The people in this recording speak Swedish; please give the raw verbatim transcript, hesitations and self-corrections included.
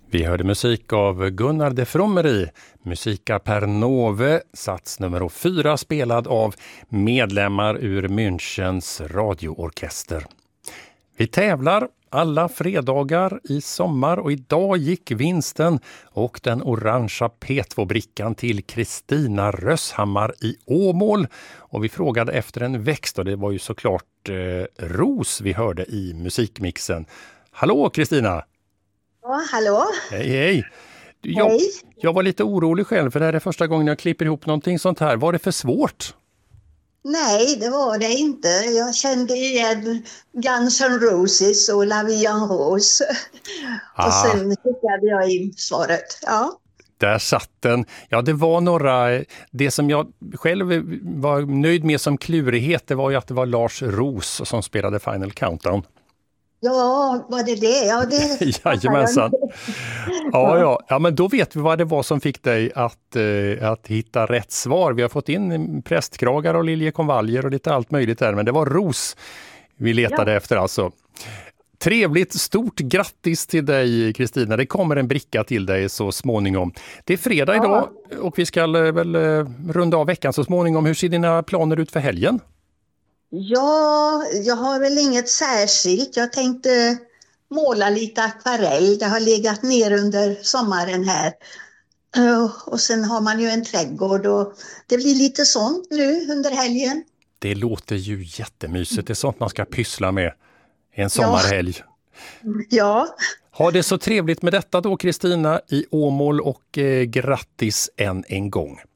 Vi hörde musik av Gunnar de Frommery, Musica per Nove, sats nummer fyra, spelad av medlemmar ur Münchens radioorkester. Vi tävlar alla fredagar i sommar och idag gick vinsten och den orangea P två-brickan till Kristina Röshammar i Åmål. Och vi frågade efter en växt och det var ju såklart eh, ros vi hörde i musikmixen. Hallå Kristina! Ja, hallå. Hej, hej. Jag, Hej. jag var lite orolig själv för det här är första gången jag klipper ihop någonting sånt här. Var det för svårt? Nej, det var det inte. Jag kände igen Guns N' Roses och La Vie en Rose. Ah. Och sen skickade jag in svaret. Ja. Där satt den. Ja, det var några... Det som jag själv var nöjd med som klurighet, det var ju att det var Lars Ros som spelade Final Countdown. Ja, var det det? Ja, det... Jajamensan. Ja, ja. Ja, men då vet vi vad det var som fick dig att, eh, att hitta rätt svar. Vi har fått in prästkragar och liljekonvaljer och lite allt möjligt där. Men det var Ros vi letade ja. efter alltså. Trevligt, stort grattis till dig Kristina. Det kommer en bricka till dig så småningom. Det är fredag ja. idag och vi ska väl runda av veckan så småningom. Hur ser dina planer ut för helgen? Ja, jag har väl inget särskilt. Jag tänkte måla lite akvarell. Det har legat ner under sommaren här. Och sen har man ju en trädgård och det blir lite sånt nu under helgen. Det låter ju jättemysigt. Det är sånt man ska pyssla med en sommarhelg. Ja. ja. Ha det så trevligt med detta då Kristina i Åmål och eh, grattis än en gång.